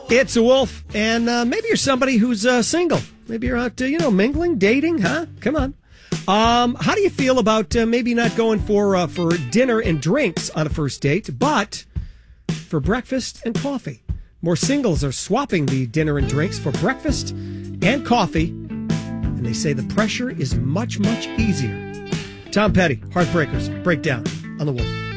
It's a Wolf, and maybe you're somebody who's single. Maybe you're out, mingling, dating, huh? Come on. How do you feel about maybe not going for dinner and drinks on a first date, but for breakfast and coffee? More singles are swapping the dinner and drinks for breakfast and coffee, and they say the pressure is much, much easier. Tom Petty, Heartbreakers, Breakdown on the Wolf.